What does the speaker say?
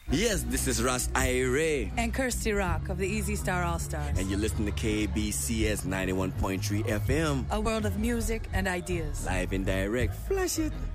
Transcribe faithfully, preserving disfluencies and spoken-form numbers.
Yes, this is Ross Ire. And Kirsty Rock of the Easy Star All-Stars. And you're listening to K B C S ninety-one point three F M. A world of music and ideas. Live and direct. Flash it.